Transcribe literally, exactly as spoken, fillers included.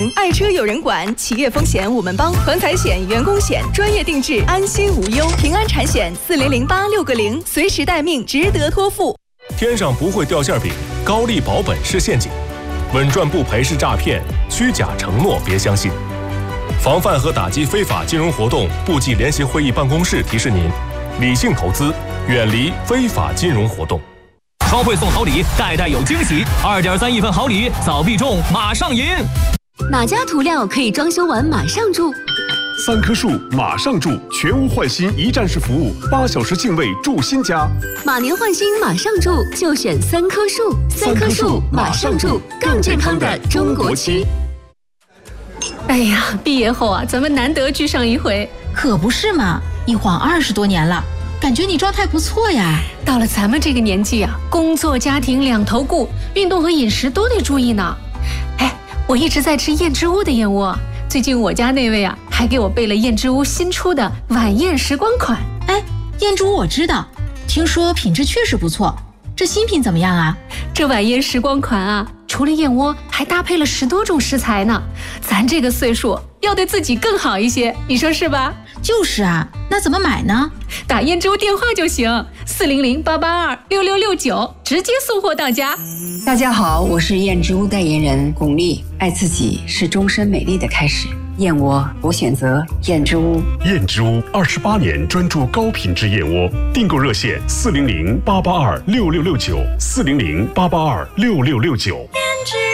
爱车有人管，企业风险我们帮，团财险、员工险专业定制，安心无忧。平安产险四零零八六个零，随时待命，值得托付。 天上不会掉馅饼，高利保本是陷阱，稳赚不赔是诈骗，虚假承诺别相信。防范和打击非法金融活动，部际联席会议办公室提示您：理性投资，远离非法金融活动。 超会送好礼，代代有惊喜，二点三亿份好礼，早必中，马上赢！ 哪家涂料可以装修完马上住？ 三棵树马上住，全屋换新一站式服务，八小时净位住新家。 马年换新马上住，就选三棵树。三棵树马上住，更健康的中国区。 哎呀，毕业后啊，咱们难得聚上一回， 可不是嘛！一晃二十多年了，感觉你状态不错呀。 到了咱们这个年纪啊，工作家庭两头顾，运动和饮食都得注意呢。哎，我一直在吃燕之屋的燕窝，最近我家那位啊，还给我备了燕之屋新出的晚宴时光款。 哎，燕之屋我知道，听说品质确实不错。这新品怎么样啊？ 这晚宴时光款啊，除了燕窝，还搭配了十多种食材呢。咱这个岁数要对自己更好一些，你说是吧？ 就是啊，那怎么买呢？ 打燕之屋电话就行，四零零八八二六六六九，直接送货到家。 大家好，我是燕之屋代言人巩俐。爱自己是终身美丽的开始，燕窝我选择燕之屋。 燕之屋二十八年专注高品质燕窝，订购热线四零零八八二六六六九，四零零八八二六六六九。